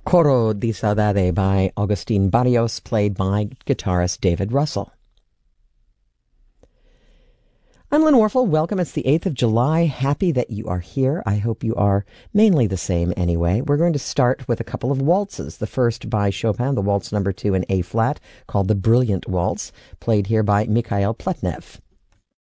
Coro di Saudade by Agustin Barrios, played by guitarist David Russell. I'm Lynn Warfel. Welcome. It's the 8th of July. Happy that you are here. I hope you are mainly the same anyway. We're going to start with a couple of waltzes. The first by Chopin, the waltz number 2 in A-flat, called the Brilliant Waltz, played here by Mikhail Pletnev.